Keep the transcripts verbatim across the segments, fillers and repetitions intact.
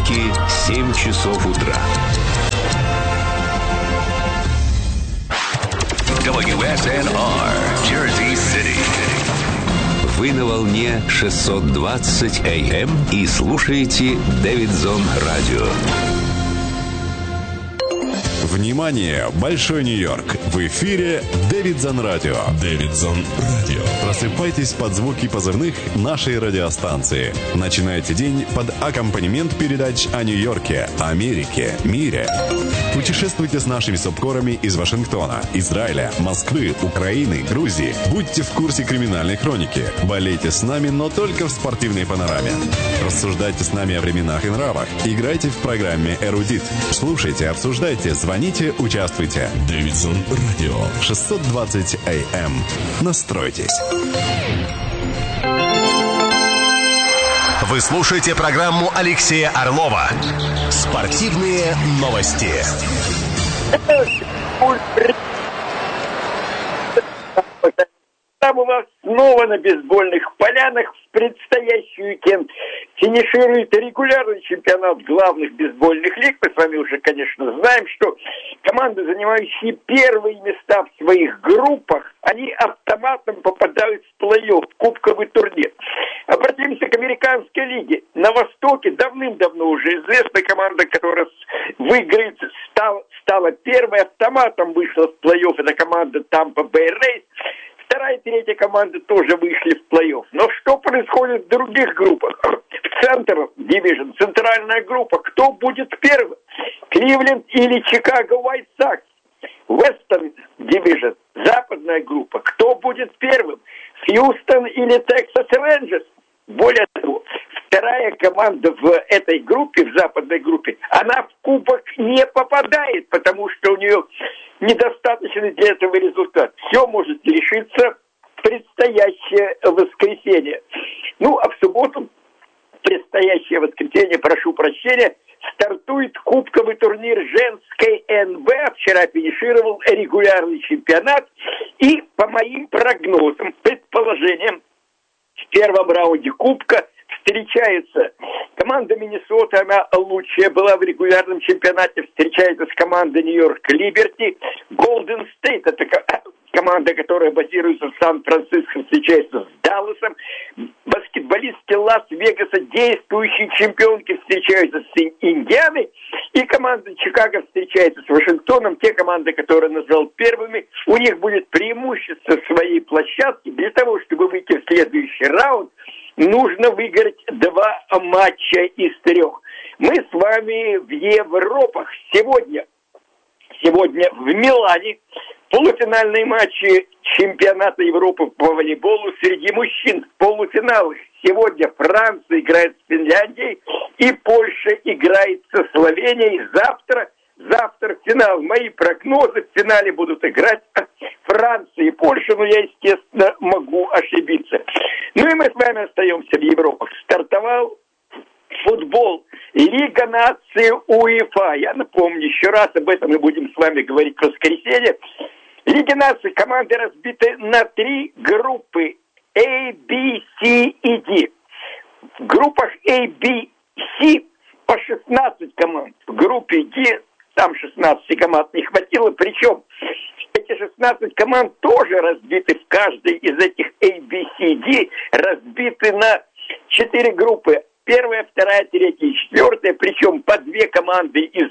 Будильники семь часов утра. дабл ю эс эн ар, Jersey City. Вы на волне шестьсот двадцать эй эм и слушаете Дэвидсон Радио. Внимание! Большой Нью-Йорк! В эфире Дэвидсон Радио. Дэвидсон Радио. Просыпайтесь под звуки позывных нашей радиостанции. Начинайте день под аккомпанемент передач о Нью-Йорке, Америке, мире. Путешествуйте с нашими субкорами из Вашингтона, Израиля, Москвы, Украины, Грузии. Будьте в курсе криминальной хроники. Болейте с нами, но только в спортивной панораме. Рассуждайте с нами о временах и нравах. Играйте в программе «Эрудит». Слушайте, обсуждайте, звоните, участвуйте. Дэвидсон Радио. шестьсот двадцать эй эм. Настройтесь. Вы слушаете программу Алексея Орлова «Спортивные новости». Там у нас снова на бейсбольных полянах в предстоящий уикенд финиширует регулярный чемпионат главных бейсбольных лиг. Мы с вами уже, конечно, знаем, что команды, занимающие первые места в своих группах, они автоматом попадают в плей-офф, кубковый турнир. Обратимся к американской лиге. На Востоке давным-давно уже известна команда, которая выиграет, стала, стала первой, автоматом вышла в плей-офф. Это команда Tampa Bay Rays. Вторая и третья команды тоже вышли в плей-офф. Но что происходит в других группах? В центр дивизион, центральная группа. Кто будет первым? Кливленд или Чикаго Уайт Сокс? Вестern дивизион, западная группа. Кто будет первым? Хьюстон или Texas Rangers? Более того, вторая команда в этой группе, в западной группе, она в кубок не попадает, потому что у нее недостаточный для этого результат. Все может решиться в предстоящее воскресенье. Ну, а в субботу, предстоящее воскресенье, прошу прощения, стартует кубковый турнир женской эн бэ а. Вчера финишировал регулярный чемпионат. И по моим прогнозам, предположениям, в первом раунде кубка встречается команда Миннесоты, она лучшая была в регулярном чемпионате, встречается с командой Нью-Йорк Либерти. Голден Стейт, это команда, которая базируется в Сан-Франциско, встречается с Далласом. Баскетболистки Лас-Вегаса, действующие чемпионки, встречаются с Индианой. И команда Чикаго встречается с Вашингтоном. Те команды, которые назвал первыми, у них будет преимущество своей площадки. Для того, чтобы выйти в следующий раунд, нужно выиграть два матча из трех. Мы с вами в Европах. Сегодня, сегодня в Милане полуфинальные матчи чемпионата Европы по волейболу среди мужчин в полуфиналах. Сегодня Франция играет с Финляндией и Польша играет со Словенией. Завтра, завтра финал. Мои прогнозы: в финале будут играть Франция и Польша, но я, естественно, могу ошибиться. Ну и мы с вами остаемся в Европах. Стартовал футбол, Лига наций УЕФА. Я напомню еще раз, об этом мы будем с вами говорить в воскресенье. Лига наций, команды разбиты на три группы: A, B, C и D. В группах A, B, C по шестнадцать команд. В группе D там шестнадцать команд не хватило. Причем эти шестнадцать команд тоже разбиты в каждой из этих A, B, C, D, разбиты на четыре группы. Первая, вторая, третья и четвертая. Причем по две команды из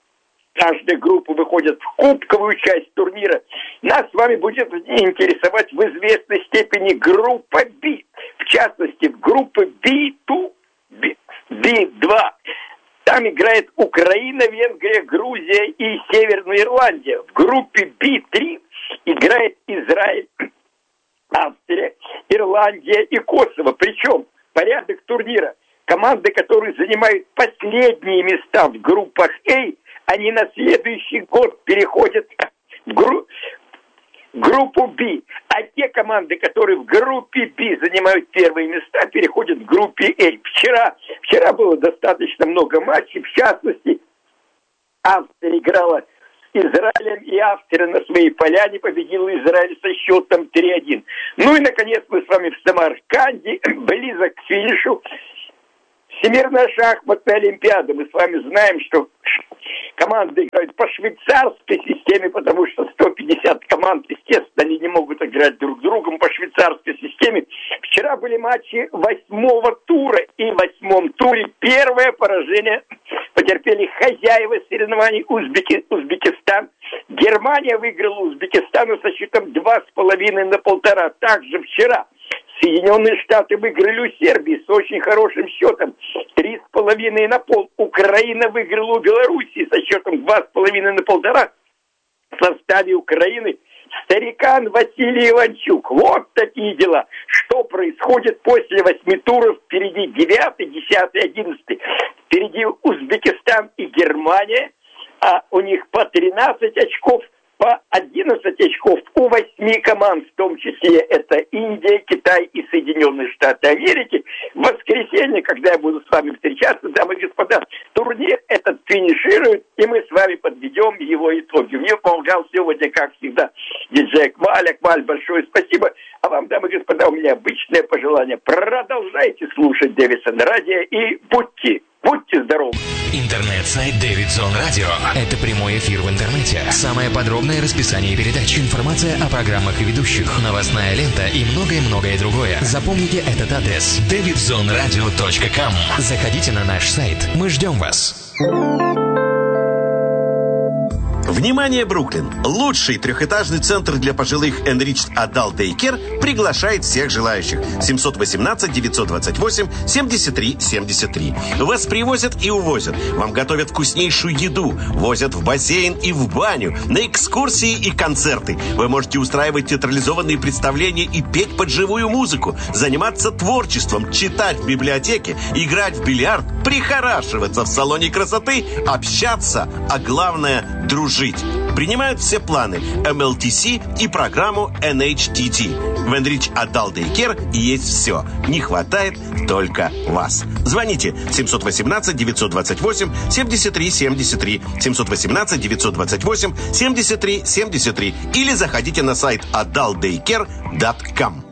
каждой группы выходят в кубковую часть турнира. Нас с вами будет интересовать в известной степени группа B. В частности, в группе би два, би два. Там играет Украина, Венгрия, Грузия и Северная Ирландия. В группе би три играет Израиль, Австрия, Ирландия и Косово. Причем порядок турнира: команды, которые занимают последние места в группах А, они на следующий год переходят в гру... группу Б. А те команды, которые в группе Б занимают первые места, переходят в группе А. Вчера, вчера было достаточно много матчей. В частности, Австрия играла с Израилем, и Австрия на своей поляне победила Израиль со счетом три один. Ну и, наконец, мы с вами в Самарканде, близок к финишу. Всемирная шахматная олимпиада. Мы с вами знаем, что команды играют по швейцарской системе, потому что сто пятьдесят команд, естественно, они не могут играть друг с другом по швейцарской системе. Вчера были матчи восьмого тура, и в восьмом туре первое поражение потерпели хозяева соревнований Узбеки, Узбекистан. Германия выиграла Узбекистану со счетом два с половиной на полтора. Также вчера Соединенные Штаты выиграли у Сербии с очень хорошим счетом три с половиной на пол. Украина выиграла у Белоруссии со счетом два с половиной на полтора. В составе Украины старикан Василий Иванчук. Вот такие дела. Что происходит после восьми туров? Впереди девятый, десятый, одиннадцатый. Впереди Узбекистан и Германия. А у них по тринадцать очков, по одиннадцать очков у восьми команд, в том числе это Индия, Китай и Соединенные Штаты Америки. В воскресенье, когда я буду с вами встречаться, дамы и господа, турнир этот финиширует, и мы с вами подведем его итоги. Мне помогал сегодня, как всегда, диджей Акмаль. Акмаль, большое спасибо. А вам, дамы и господа, у меня обычное пожелание. Продолжайте слушать Дэвидсон радио и будьте Будьте здоровы! Интернет-сайт Дэвидсон Радио. Это прямой эфир в интернете. Самое подробное расписание передач, информация о программах и ведущих, новостная лента и многое-многое другое. Запомните этот адрес: дэвидсон радио точка ком. Заходите на наш сайт. Мы ждем вас. Внимание, Бруклин! Лучший трехэтажный центр для пожилых Enriched Adult Daycare приглашает всех желающих. семьсот восемнадцать девятьсот двадцать восемь семьдесят три семьдесят три. Вас привозят и увозят. Вам готовят вкуснейшую еду. Возят в бассейн и в баню. На экскурсии и концерты. Вы можете устраивать театрализованные представления и петь под живую музыку. Заниматься творчеством, читать в библиотеке, играть в бильярд, прихорашиваться в салоне красоты, общаться, а главное – дружить. Принимают все планы эм эл ти си и программу эн эйч ти ти. В Enriched Adult Daycare есть все. Не хватает только вас. Звоните семьсот восемнадцать девятьсот двадцать восемь семьдесят три семьдесят три, семьсот восемнадцать девятьсот двадцать восемь семьдесят три семьдесят три или заходите на сайт адалт дейкер точка ком.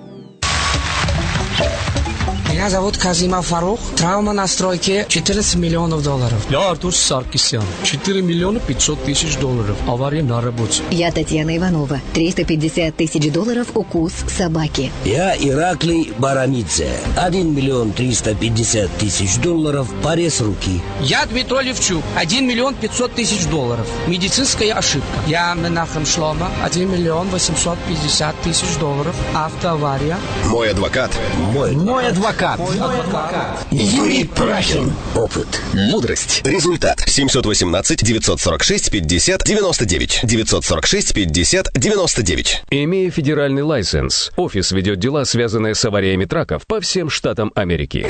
Меня зовут Казимов Фарух. Травма на стройке четырнадцать миллионов долларов. Я Артур Саркисян. четыре миллиона пятьсот тысяч долларов. Авария на работе. Я Татьяна Иванова. триста пятьдесят тысяч долларов укус собаки. Я Ираклий Барамидзе. один миллион триста пятьдесят тысяч долларов. Порез руки. Я Дмитрий Левчук. один миллион пятьсот тысяч долларов. Медицинская ошибка. Я Менахем Шлома. один миллион восемьсот пятьдесят тысяч долларов. Автоавария. Мой адвокат. Мой, Мой адвокат. Юрий Прахин. Опыт. Мудрость. Результат. семьсот восемнадцать девятьсот сорок шесть пятьдесят девяносто девять. девятьсот сорок шесть пятьдесят девяносто девять. Имея федеральный лайсенс, офис ведет дела, связанные с авариями траков по всем штатам Америки.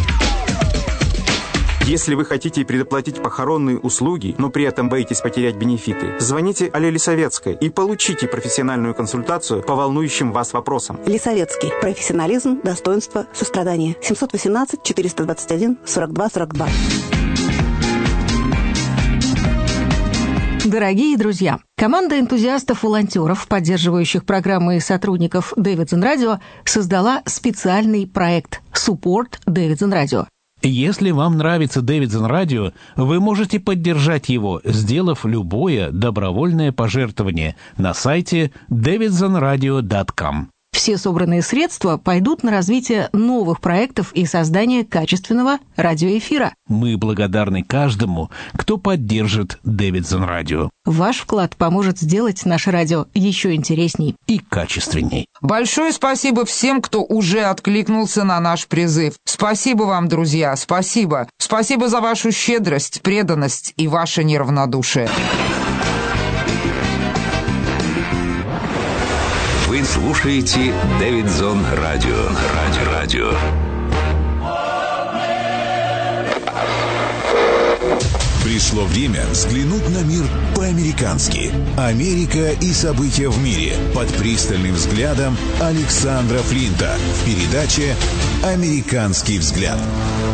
Если вы хотите предоплатить похоронные услуги, но при этом боитесь потерять бенефиты, звоните Алле Лисовецкой и получите профессиональную консультацию по волнующим вас вопросам. Лисовецкий. Профессионализм, достоинство, сострадание. семьсот восемнадцать четыреста двадцать один сорок два сорок два. Дорогие друзья, команда энтузиастов-волонтеров, поддерживающих программы и сотрудников Дэвидсон Радио, создала специальный проект «Support Дэвидсон Радио». Если вам нравится Дэвидсон Радио, вы можете поддержать его, сделав любое добровольное пожертвование на сайте дэвидсон радио точка ком. Все собранные средства пойдут на развитие новых проектов и создание качественного радиоэфира. Мы благодарны каждому, кто поддержит Дэвидсон Радио. Ваш вклад поможет сделать наше радио еще интересней и качественней. Большое спасибо всем, кто уже откликнулся на наш призыв. Спасибо вам, друзья, спасибо. Спасибо за вашу щедрость, преданность и ваше неравнодушие. Вы слушаете Дэвидсон Радио. Радио. Радио. Пришло время взглянуть на мир по-американски. Америка и события в мире под пристальным взглядом Александра Флинта в передаче «Американский взгляд».